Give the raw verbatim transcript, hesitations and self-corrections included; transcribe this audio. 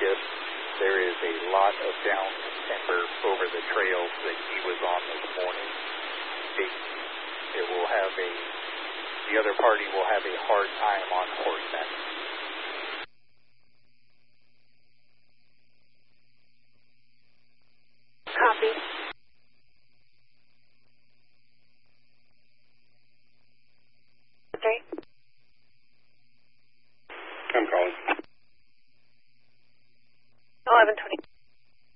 shift. There is a lot of down timber over the trail that he was on this morning. It, it will have a, the other party will have a hard time on horseback.